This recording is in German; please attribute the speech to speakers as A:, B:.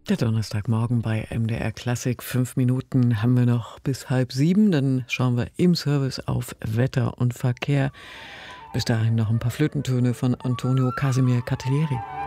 A: Der Donnerstagmorgen bei MDR Klassik. 5 Minuten haben wir noch bis 6:30. Dann schauen wir im Service auf Wetter und Verkehr. Bis dahin noch ein paar Flötentöne von Antonio Casimir Cattiglieri.